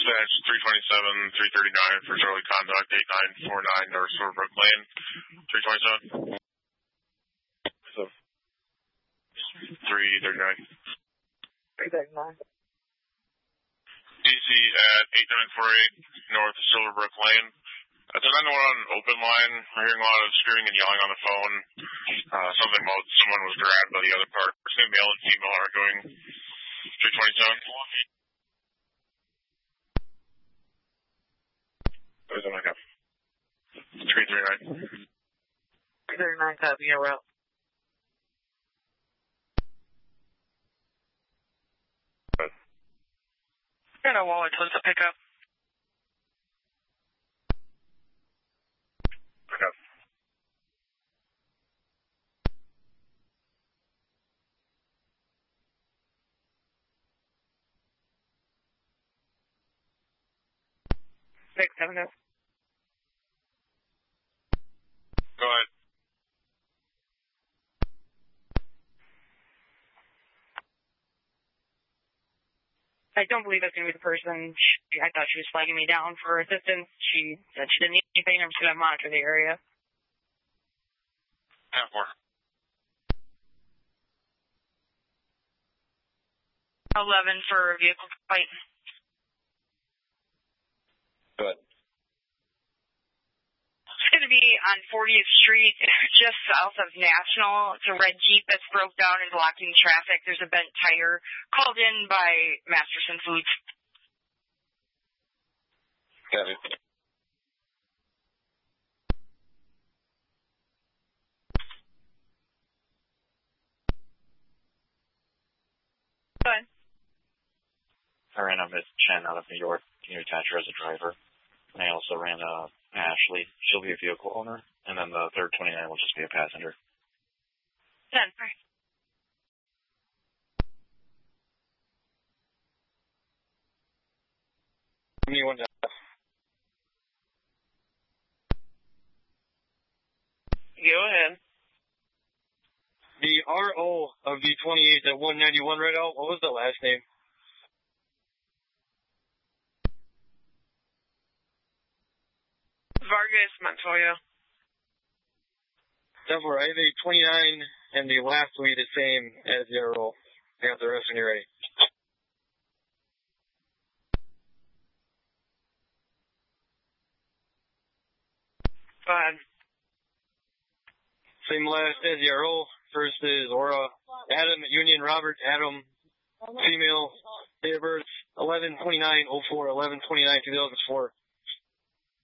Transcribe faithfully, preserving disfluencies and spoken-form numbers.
Dispatch three twenty-seven, three thirty-nine for Charlie Conduct, eight nine four nine North Silverbrook Lane, three twenty-seven. So, three thirty-nine. three thirty-nine. D C at eight nine four eight North Silverbrook Lane. That's a nine one one open line. I'm hearing a lot of screaming and yelling on the phone. Uh, something about someone was grabbed by the other part. We're seeing male and female arguing. three twenty-seven. Where's the mic up? three thirty-nine. three thirty-nine, copy your route. I know Waller told us to pick up. Pick up. Six, seven, oh. Go ahead. I don't believe that's going to be the person. She, I thought she was flagging me down for assistance. She said she didn't need anything. I'm just going to monitor the area. ten four. eleven for vehicle fight. Go ahead. It's going to be on fortieth Street, just south of National. It's a red Jeep that's broke down and blocking traffic. There's a bent tire called in by Masterson Foods. Got it. Go ahead. I ran a Miss Chen out of New York. Can you attach her as a driver? And I also ran a Ashley. She'll be a vehicle owner. And then the third twenty-nine will just be a passenger. ten four. Give me one down. Go ahead. The R O of V twenty-eight at one ninety-one right out, what was the last name? Vargas Montoya. Therefore, I have a twenty-nine and the last will be the same as the R O. I got the rest when you're ready. Go ahead. Same last as the R O. First is Aura Adam Union Robert Adam, female, date of birth eleven twenty-nine oh four, eleven twenty-nine two thousand four.